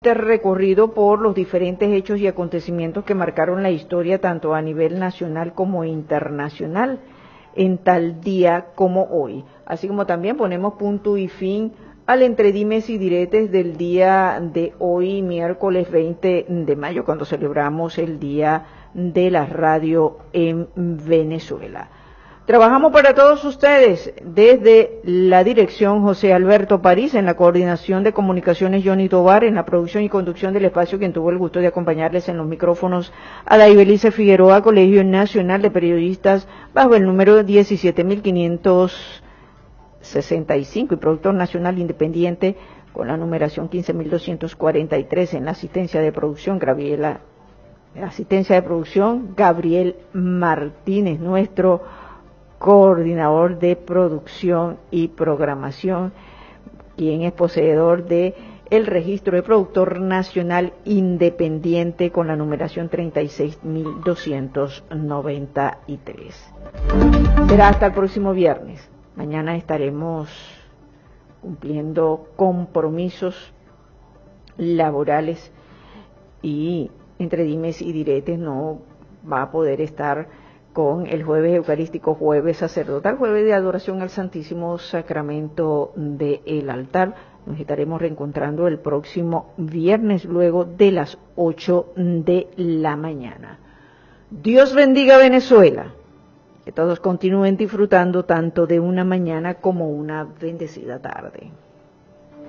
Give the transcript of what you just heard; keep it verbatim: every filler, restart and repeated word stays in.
recorrido por los diferentes hechos y acontecimientos que marcaron la historia tanto a nivel nacional como internacional en tal día como hoy, así como también ponemos punto y fin al entre dimes y diretes del día de hoy, miércoles veinte de mayo, cuando celebramos el Día de la Radio en Venezuela. Trabajamos para todos ustedes desde la dirección José Alberto París, en la coordinación de comunicaciones Johnny Tobar, en la producción y conducción del espacio, quien tuvo el gusto de acompañarles en los micrófonos a Daibelice Figueroa, Colegio Nacional de Periodistas, bajo el número diecisiete mil quinientos sesenta y cinco, y productor nacional independiente con la numeración quince mil doscientos cuarenta y tres, en la asistencia de producción, Gabriela, asistencia de producción, Gabriel Martínez, nuestro coordinador de producción y programación, quien es poseedor de el registro de productor nacional independiente con la numeración treinta y seis mil doscientos noventa y tres. Será hasta el próximo viernes. Mañana estaremos cumpliendo compromisos laborales y entre dimes y diretes no va a poder estar con el jueves eucarístico, jueves sacerdotal, jueves de adoración al Santísimo Sacramento del altar. Nos estaremos reencontrando el próximo viernes luego de las ocho de la mañana. Dios bendiga a Venezuela. Que todos continúen disfrutando tanto de una mañana como una bendecida tarde.